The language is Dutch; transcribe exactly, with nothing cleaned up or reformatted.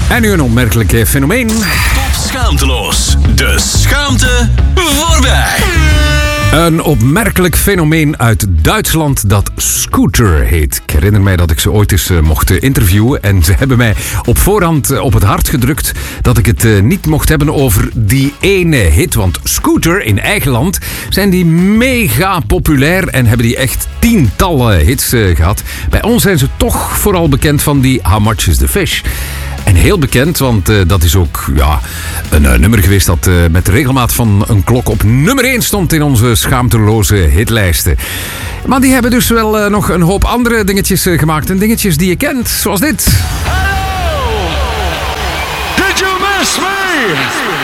En nu een opmerkelijk fenomeen. Top schaamteloos. De schaamte voorbij. Een opmerkelijk fenomeen uit Duitsland dat Scooter heet. Ik herinner mij dat ik ze ooit eens uh, mocht uh, interviewen. En ze hebben mij op voorhand uh, op het hart gedrukt dat ik het uh, niet mocht hebben over die ene hit. Want Scooter in eigen land zijn die mega populair en hebben die echt tientallen hits uh, gehad. Bij ons zijn ze toch vooral bekend van die How Much Is The Fish. En heel bekend, want uh, dat is ook ja, een uh, nummer geweest dat uh, met regelmaat van een klok op nummer één stond in onze schaamteloze hitlijsten. Maar die hebben dus wel uh, nog een hoop andere dingetjes uh, gemaakt. En dingetjes die je kent, zoals dit. Hello! Did you miss me?